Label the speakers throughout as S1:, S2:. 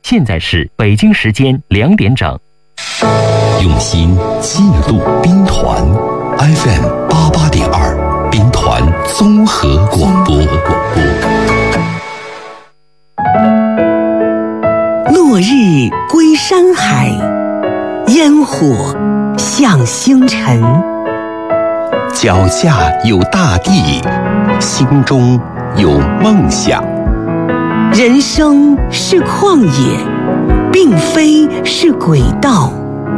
S1: 现在是北京时间2点整。
S2: 用心记录兵团 FM88.2兵团综合广播。
S3: 落日归山海，烟火向星辰。
S2: 脚下有大地，心中有梦想。
S3: 人生是旷野，并非是轨道。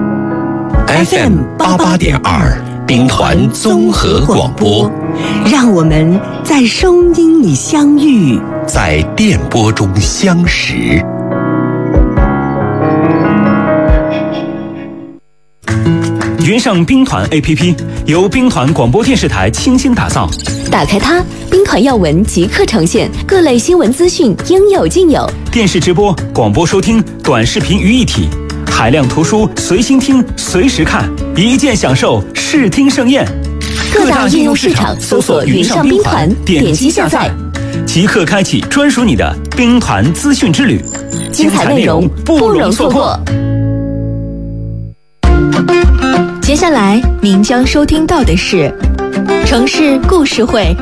S2: FM88.2兵团综合广播，
S3: 让我们在声音里相遇，
S2: 在电波中相识。
S4: 云上兵团 APP 由兵团广播电视台倾心打造，
S5: 打开它，兵团要闻即刻呈现，各类新闻资讯应有尽有，
S4: 电视直播、广播收听、短视频于一体，海量图书随心听、随时看，一键享受视听盛宴。
S5: 各大应用市场搜索云上兵团，点击下载，
S4: 即刻开启专属你的兵团资讯之旅，
S5: 精彩内容不容错过。接下来您将收听到的是城市故事会。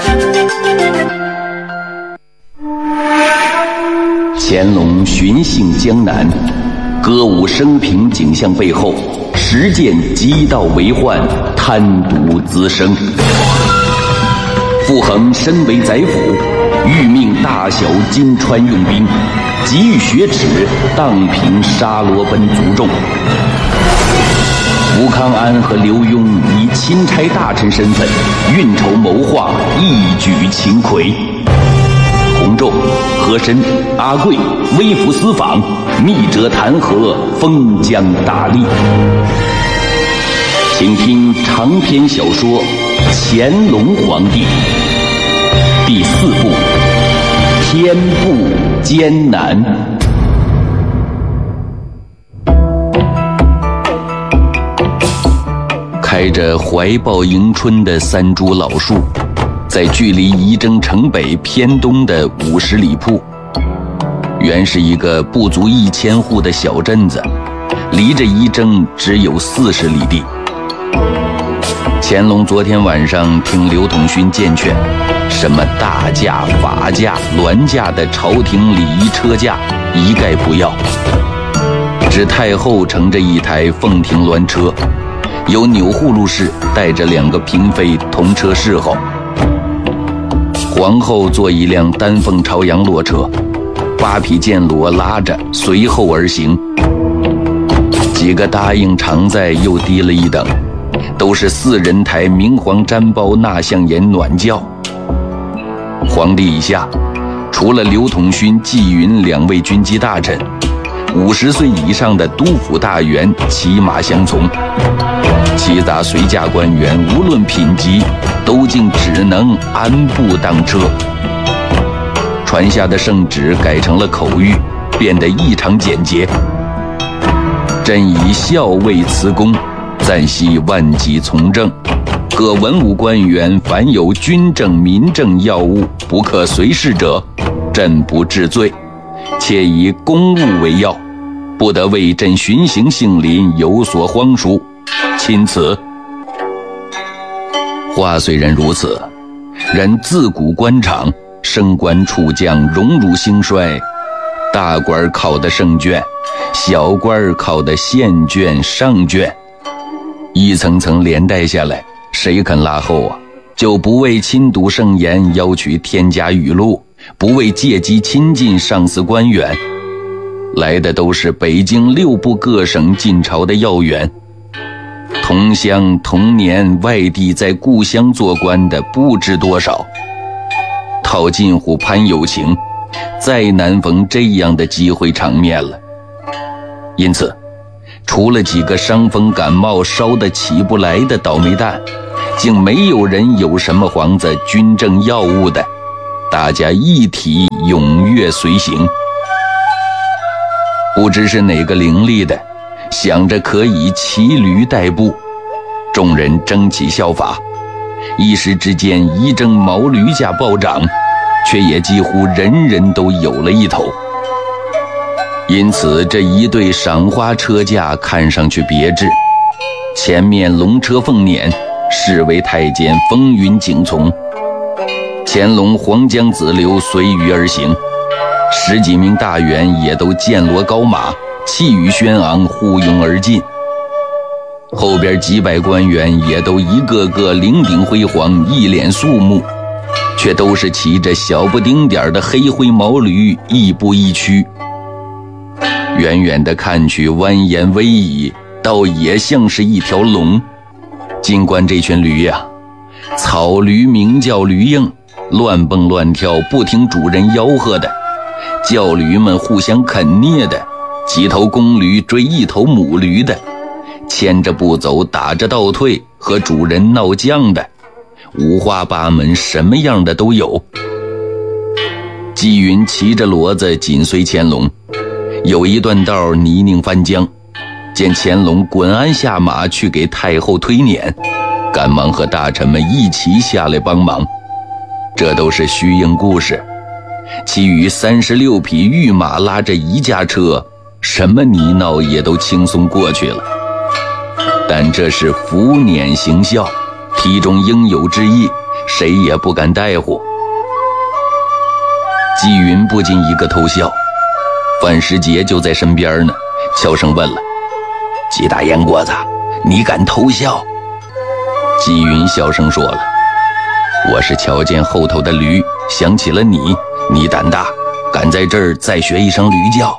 S6: 乾隆巡幸江南，歌舞升平景象背后，实践机道为患，贪渎滋生。傅恒身为宰辅，欲命大小金川用兵，急欲雪耻，荡平沙罗奔族众。吴康安和刘墉以钦差大臣身份运筹谋划，一举擒魁。洪仲、和珅、阿桂微服私访，密折弹劾，封疆大吏。请听长篇小说《乾隆皇帝》第4部《天步艰难》。开着怀抱迎春的3株老树，在距离仪征城北偏东的50里铺，原是一个不足1000户的小镇子，离着仪征只有40里地。乾隆昨天晚上听刘统勋荐劝，什么大驾、法驾、銮驾的朝廷礼仪车驾一概不要，只太后乘着一台凤亭銮车，由钮祜禄氏带着2个嫔妃同车侍候，皇后坐一辆丹凤朝阳骆车，8匹剑骡拉着随后而行。几个答应常在又低了一等，都是4人台明黄毡包纳象檐暖轿。皇帝以下，除了刘统勋、纪云2位军机大臣，50岁以上的督府大员骑马相从，其他随驾官员无论品级，都竟只能安步当车。传下的圣旨改成了口谕，变得异常简洁。朕以校尉辞公，暂息万己从政，各文武官员凡有军政民政要务不可随侍者，朕不治罪，且以公务为要，不得为朕巡行杏林有所荒疏，钦此。话虽然如此，然自古官场升官处将荣辱兴衰，大官考的圣卷，小官考的县卷上卷，一层层连带下来，谁肯拉后啊？就不为亲睹圣言要取天家语录，不为借机亲近上司官员，来的都是北京6部各省进朝的要员。同乡同年外地在故乡做官的不知多少，套近乎攀友情，再难逢这样的机会场面了。因此除了几个伤风感冒烧得起不来的倒霉蛋，竟没有人有什么皇子军政要务的，大家一体踊跃随行。不知是哪个伶俐的想着可以骑驴代步，众人争起效法，一时之间仪征毛驴价暴涨，却也几乎人人都有了一头。 因此这一对赏花车驾看上去别致，前面龙车凤辇，侍卫太监风云景从，乾隆黄江子流随舆而行，10几名大员也都剑罗高马，气宇轩昂，呼拥而进。后边几百官员也都一个个领顶辉煌，一脸肃穆，却都是骑着小不丁点的黑灰毛驴，亦步亦趋。远远的看去蜿蜒逶迤，倒也像是一条龙。尽管这群驴呀，草驴名叫驴应，乱蹦乱跳，不听主人吆喝的，叫驴们互相啃啮的，几头公驴追一头母驴的，牵着不走，打着倒退，和主人闹犟的，五花八门，什么样的都有。纪云骑着骡子紧随乾隆，有一段道泥泞翻江，见乾隆滚鞍下马去给太后推撵，赶忙和大臣们一起下来帮忙。这都是虚应故事，其余36匹御马拉着一驾车，什么泥淖也都轻松过去了。但这是伏辇行孝，题中应有之意，谁也不敢怠忽。纪云不禁一个偷笑，范时杰就在身边呢，悄声问了：“纪大烟锅子，你敢偷笑？”纪云笑声说了：“我是瞧见后头的驴，想起了你，你胆大，敢在这儿再学一声驴叫。”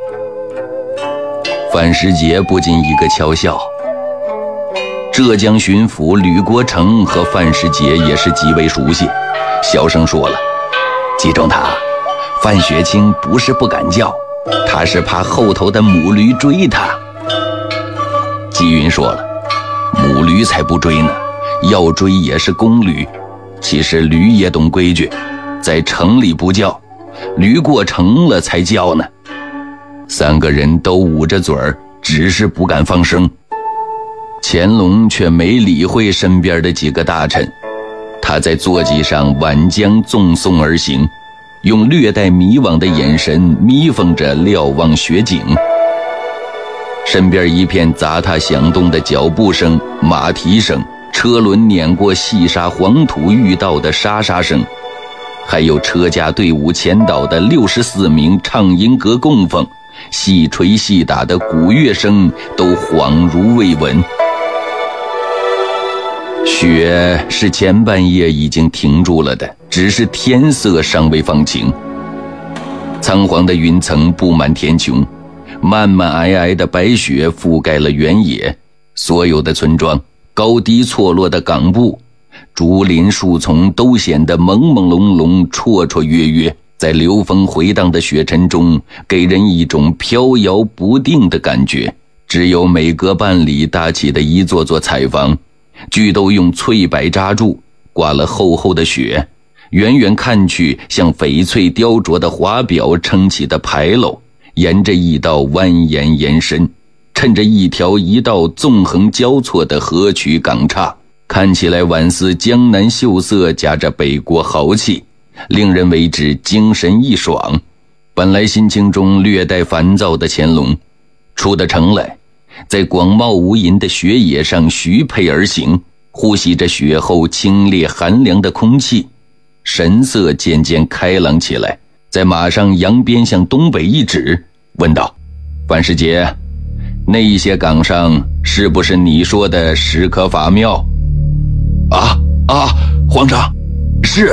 S6: 范时杰不禁一个悄笑。浙江巡抚吕国成和范时杰也是极为熟悉，小声说了：“纪中堂，范学清不是不敢叫，他是怕后头的母驴追他。”纪云说了：“母驴才不追呢，要追也是公驴。其实驴也懂规矩，在城里不叫，驴过城了才叫呢。”3个人都捂着嘴儿，只是不敢放声。乾隆却没理会身边的几个大臣，他在坐骑上挽缰纵送而行，用略带迷惘的眼神眯缝着瞭望雪景。身边一片杂沓响动的脚步声、马蹄声，车轮碾过细沙黄土遇到的沙沙声，还有车驾队伍前导的64名唱音阁供奉，细吹细打的鼓乐声都恍如未闻。雪是前半夜已经停住了的，只是天色尚未放晴。苍黄的云层布满天穹，漫漫皑皑的白雪覆盖了原野，所有的村庄、高低错落的岗部、竹林树丛都显得朦朦胧胧、绰绰约约，在流风回荡的雪尘中，给人一种飘摇不定的感觉。只有每隔半里搭起的一座座彩房，俱都用翠柏扎住，挂了厚厚的雪，远远看去像翡翠雕琢的华表撑起的牌楼，沿着一道蜿蜒延伸，趁着一条一道纵横交错的河曲港岔，看起来宛似江南秀色夹着北国豪气，令人为之精神一爽。本来心情中略带烦躁的乾隆，出得城来，在广袤无垠的雪野上徐配而行，呼吸着雪后清冽寒凉的空气，神色渐渐开朗起来，在马上扬鞭向东北一指，问道：“范时杰，那一些岗上是不是你说的石刻法庙？”“皇上，是。”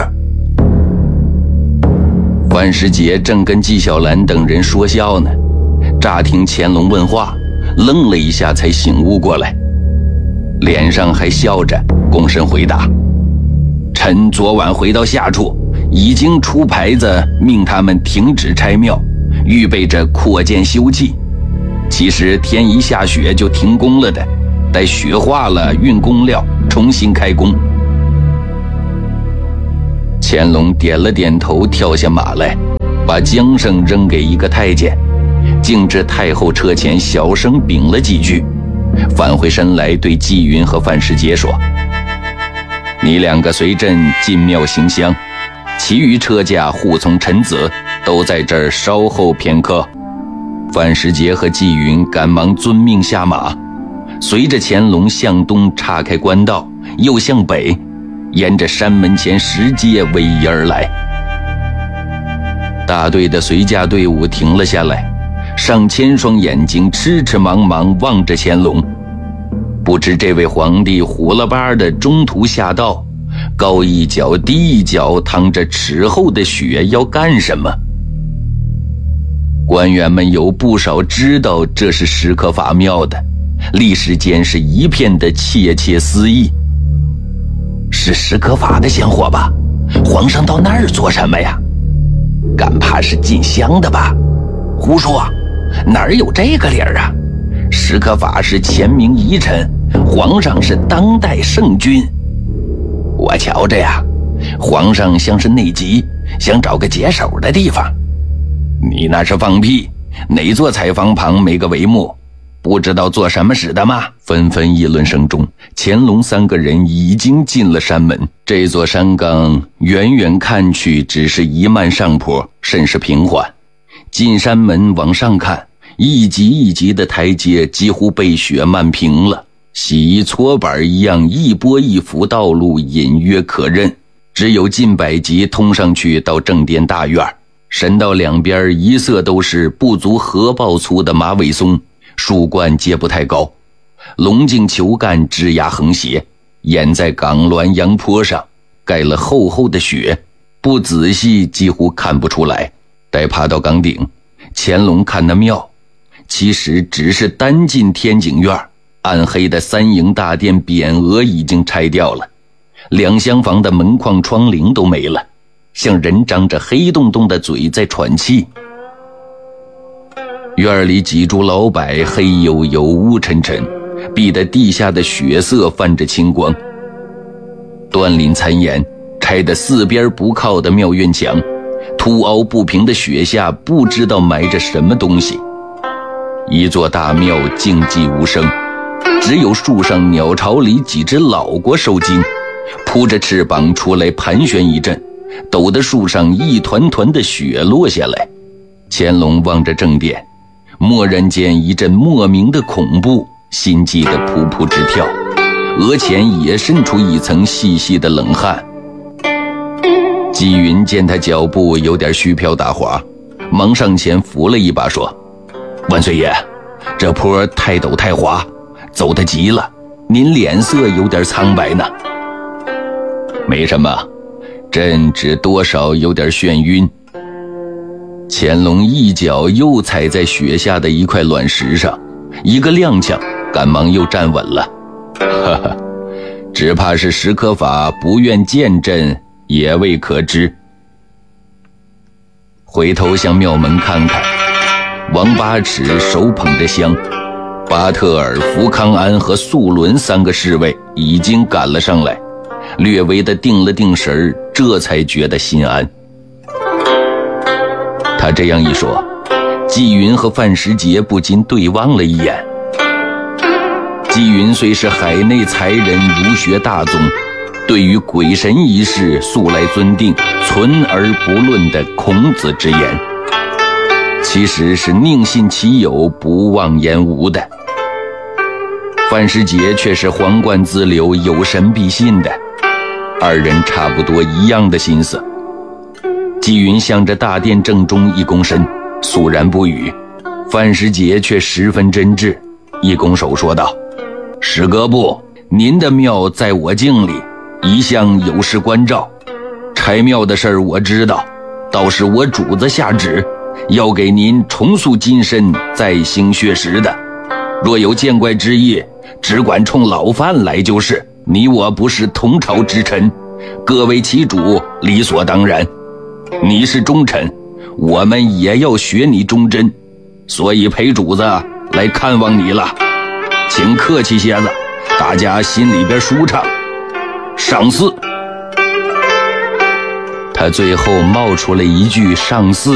S6: 范时杰正跟纪晓岚等人说笑呢，乍听乾隆问话，愣了一下才醒悟过来，脸上还笑着，躬身回答：“臣昨晚回到下处，已经出牌子命他们停止拆庙，预备着扩建修葺。其实天一下雪就停工了的，待雪化了运工料，重新开工。”乾隆点了点头，跳下马来，把缰绳扔给一个太监，径至太后车前小声禀了几句，返回身来对纪云和范时杰说：“你2个随朕进庙行香，其余车驾护从臣子都在这儿稍后片刻。” 范世杰和纪云赶忙遵命下马，随着乾隆向东岔开官道，又向北，沿着山门前石阶逶迤而来。大队的随驾队伍停了下来，上千双眼睛痴痴茫茫望着乾隆。不知这位皇帝虎了巴的中途下道，高一脚低一脚，淌着齿厚的血要干什么？官员们有不少知道这是史可法庙的，历时间是一片的窃窃私议。是史可法的香火吧？皇上到那儿做什么呀？敢怕是进香的吧？胡说，哪儿有这个理儿啊？史可法是前明遗臣，皇上是当代圣君。我瞧着呀，皇上像是内急，想找个解手的地方。你那是放屁，哪座采房旁没个帷幕？不知道做什么使的吗？纷纷议论声中，乾隆3个人已经进了山门。这座山岗远远看去只是一漫上坡，甚是平缓。进山门往上看，一级一级的台阶几乎被雪漫平了，洗衣搓板一样，一波一幅道路隐约可认。只有近100级通上去到正殿大院，神道两边一色都是不足荷包粗的马尾松，树冠皆不太高，龙茎球干枝桠横斜，掩在岗峦阳坡上，盖了厚厚的雪，不仔细几乎看不出来。待爬到岗顶，乾隆看那庙，其实只是单进天井院，暗黑的3营大殿匾额已经拆掉了，2厢房的门框窗棂都没了，像人张着黑洞洞的嘴在喘气。院里几株老柏黑黝黝乌沉沉，逼得地下的血色泛着青光。断林残垣，拆得4边不靠的庙院墙，凸凹不平的雪下不知道埋着什么东西。一座大庙静寂无声，只有树上鸟巢里几只老鸹受惊，扑着翅膀出来盘旋一阵，抖得树上一团团的雪落下来。乾隆望着正殿，蓦然间一阵莫名的恐怖，心悸得扑扑直跳，额前也渗出一层细细的冷汗。纪云见他脚步有点虚飘打滑，忙上前扶了一把说：万岁爷，这坡太陡太滑，走得急了，您脸色有点苍白呢。没什么，朕只多少有点眩晕。乾隆一脚又踩在雪下的一块卵石上，一个踉跄，赶忙又站稳了。哈哈，只怕是史可法不愿见朕，也未可知。回头向庙门看看，王八尺手捧着香，巴特尔、福康安和肃伦3个侍卫已经赶了上来，略微的定了定神，这才觉得心安。他这样一说，纪云和范时杰不禁对望了一眼。纪云虽是海内才人儒学大宗，对于鬼神一事素来尊定存而不论的孔子之言，其实是宁信其有，不妄言无的。范时杰却是皇冠自留，有神必信的，二人差不多一样的心思。纪云向着大殿正中一躬身，肃然不语。范时杰却十分真挚，一拱手说道：史阁部，您的庙在我境里一向有事关照，拆庙的事儿我知道，倒是我主子下旨要给您重塑金身，再兴血食的，若有见怪之意，只管冲老范来就是。你我不是同朝之臣，各为其主，理所当然。你是忠臣，我们也要学你忠贞，所以陪主子来看望你了，请客气些子，大家心里边舒畅。上巳。他最后冒出了一句上巳。